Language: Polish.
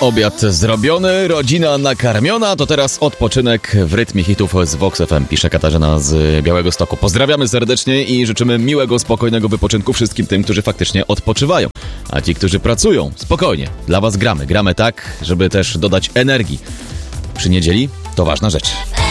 Obiad zrobiony, rodzina nakarmiona, to teraz odpoczynek w rytmie hitów z Vox FM, pisze Katarzyna z Białegostoku. Pozdrawiamy serdecznie i życzymy miłego, spokojnego wypoczynku wszystkim tym, którzy faktycznie odpoczywają. A ci, którzy pracują, spokojnie, dla was gramy tak, żeby też dodać energii. Przy niedzieli to ważna rzecz.